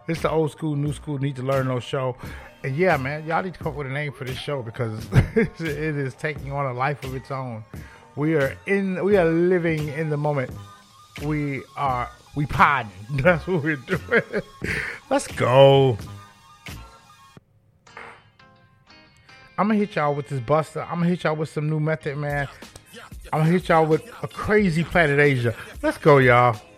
It's the old school, new school, need to learn those show. And yeah, man, y'all need to come up with a name for this show because it is taking on a life of its own. We are living in the moment. We podding. That's what we're doing. Let's go. I'm gonna hit y'all with this Buster. I'm gonna hit y'all with some new method, man. I'm gonna hit y'all with a crazy Planet Asia. Let's go, y'all.